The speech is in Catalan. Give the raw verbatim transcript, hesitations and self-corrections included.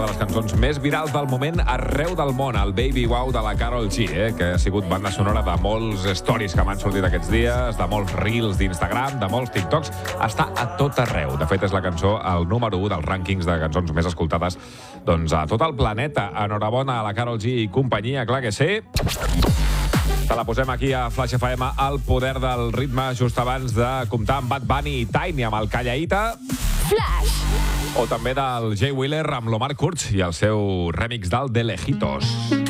de les cançons més virals del moment arreu del món, el Baby Wow de la Karol G, eh, que ha sigut banda sonora de molts stories que m'han sortit aquests dies, de molts reels d'Instagram, de molts TikToks. Està a tot arreu. De fet, és la cançó el número u dels rànquings de cançons més escoltades doncs, a tot el planeta. Enhorabona a la Karol G i companyia, clar que sí. Te la posem aquí a Flash F M, el poder del ritme, just abans de comptar amb Bad Bunny i Tiny amb el Callaíta. Flash! O també del Jay Wheeler amb l'Omar Kurz i el seu remix del De Lejitos.